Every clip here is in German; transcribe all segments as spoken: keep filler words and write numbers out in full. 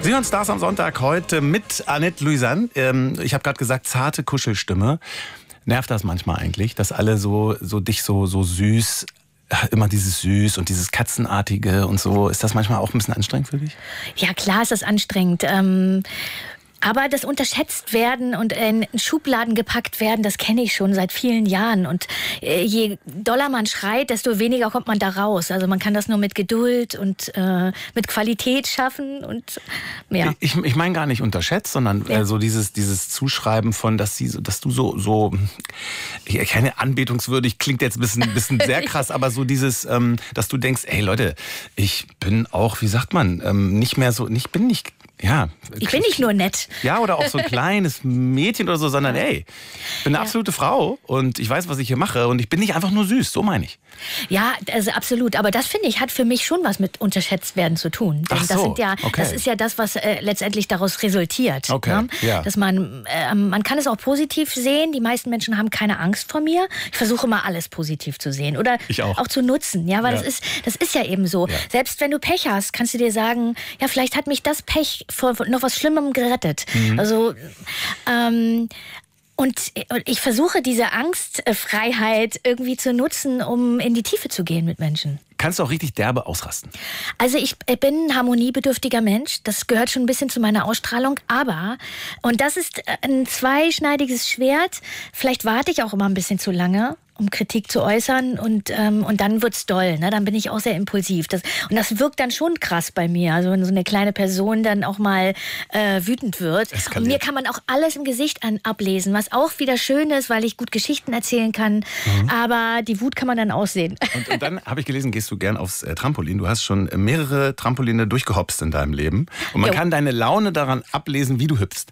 Sie hören Stars am Sonntag heute mit Annette Louisanne. Ähm, ich habe gerade gesagt, zarte Kuschelstimme. Nervt das manchmal eigentlich, dass alle so, so dich so, so süß, immer dieses Süß und dieses Katzenartige und so. Ist das manchmal auch ein bisschen anstrengend für dich? Ja, klar ist das anstrengend. Ähm Aber das unterschätzt werden und in Schubladen gepackt werden, das kenne ich schon seit vielen Jahren. Und je doller man schreit, desto weniger kommt man da raus. Also man kann das nur mit Geduld und äh, mit Qualität schaffen. Und ja. Ich, ich meine gar nicht unterschätzt, sondern ja. äh, so dieses, dieses Zuschreiben von, dass, sie, dass du so, so ich, keine anbetungswürdig, klingt jetzt ein bisschen, bisschen sehr krass, aber so dieses, ähm, dass du denkst, ey Leute, ich bin auch, wie sagt man, ähm, nicht mehr so, ich bin nicht... Ja. Ich bin nicht nur nett. Ja, oder auch so ein kleines Mädchen oder so, sondern ey, ich bin eine absolute ja. Frau und ich weiß, was ich hier mache und ich bin nicht einfach nur süß, so meine ich. Ja, also absolut. Aber das, finde ich, hat für mich schon was mit unterschätzt werden zu tun. Denn Ach so, das, sind ja, okay. das ist ja das, was äh, letztendlich daraus resultiert. Okay, ne? ja. Dass man, äh, man kann es auch positiv sehen. Die meisten Menschen haben keine Angst vor mir. Ich versuche immer alles positiv zu sehen oder ich auch. auch zu nutzen. Ja, weil ja. Das, ist, das ist ja eben so. Ja. Selbst wenn du Pech hast, kannst du dir sagen, ja, vielleicht hat mich das Pech vor noch was Schlimmem gerettet. Mhm. Also, ähm, Und ich versuche diese Angstfreiheit irgendwie zu nutzen, um in die Tiefe zu gehen mit Menschen. Kannst du auch richtig derbe ausrasten? Also ich bin ein harmoniebedürftiger Mensch. Das gehört schon ein bisschen zu meiner Ausstrahlung. Aber, und das ist ein zweischneidiges Schwert, vielleicht warte ich auch immer ein bisschen zu lange, um Kritik zu äußern und, ähm, und dann wird's doll, ne? Dann bin ich auch sehr impulsiv. Das, und das wirkt dann schon krass bei mir. Also wenn so eine kleine Person dann auch mal äh, wütend wird. Eskaliert. Und mir kann man auch alles im Gesicht an, ablesen, was auch wieder schön ist, weil ich gut Geschichten erzählen kann. Mhm. Aber die Wut kann man dann aussehen. Und, und dann habe ich gelesen, gehst du gern aufs äh, Trampolin. Du hast schon mehrere Trampoline durchgehopst in deinem Leben. Und man jo. kann deine Laune daran ablesen, wie du hüpfst.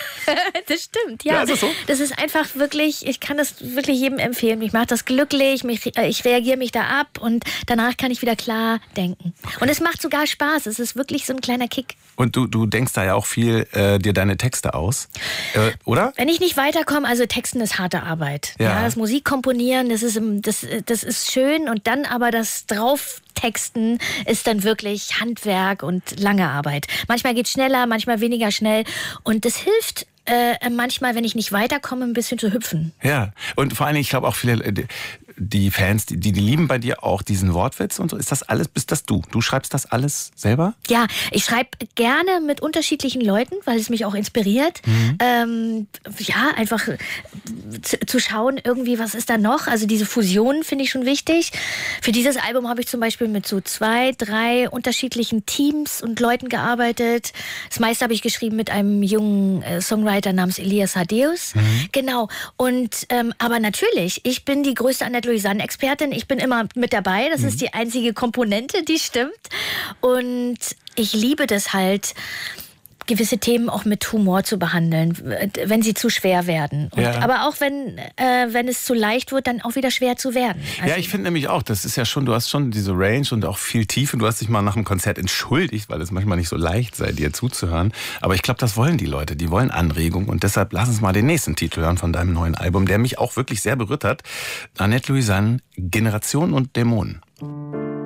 Das stimmt, ja. ja ist das, so? Das ist einfach wirklich, ich kann das wirklich jedem empfehlen. Mich macht das glücklich, mich, ich reagiere mich da ab und danach kann ich wieder klar denken. Okay. Und es macht sogar Spaß, es ist wirklich so ein kleiner Kick. Und du, du denkst da ja auch viel äh, dir deine Texte aus, äh, oder? Wenn ich nicht weiterkomme, also Texten ist harte Arbeit. Ja. Ja, das Musik komponieren, das ist, das, das ist schön und dann aber das Drauftexten ist dann wirklich Handwerk und lange Arbeit. Manchmal geht es schneller, manchmal weniger schnell und das hilft äh, manchmal, wenn ich nicht weiterkomme, ein bisschen zu hüpfen. Ja, und vor allem, ich glaube auch viele, die Fans, die, die lieben bei dir auch diesen Wortwitz und so. Ist das alles, bist das du? Du schreibst das alles selber? Ja, ich schreibe gerne mit unterschiedlichen Leuten, weil es mich auch inspiriert. Mhm. Ähm, ja, einfach zu, zu schauen, irgendwie, was ist da noch? Also diese Fusionen finde ich schon wichtig. Für dieses Album habe ich zum Beispiel mit so zwei, drei unterschiedlichen Teams und Leuten gearbeitet. Das meiste habe ich geschrieben mit einem jungen äh, Songwriter namens Elias Hadeus. Mhm. Genau. Und ähm, aber natürlich, ich bin die größte Annette Louisanne-Expertin. Ich bin immer mit dabei. Das mhm. ist die einzige Komponente, die stimmt. Und ich liebe das halt, gewisse Themen auch mit Humor zu behandeln, wenn sie zu schwer werden. Und, ja. Aber auch wenn, äh, wenn es zu leicht wird, dann auch wieder schwer zu werden. Also ja, ich finde nämlich auch, das ist ja schon, du hast schon diese Range und auch viel Tiefe. Du hast dich mal nach dem Konzert entschuldigt, weil es manchmal nicht so leicht sei, dir zuzuhören. Aber ich glaube, das wollen die Leute. Die wollen Anregung. Und deshalb lass uns mal den nächsten Titel hören von deinem neuen Album, der mich auch wirklich sehr berührt hat. Annette Louisanne, Generation und Dämonen.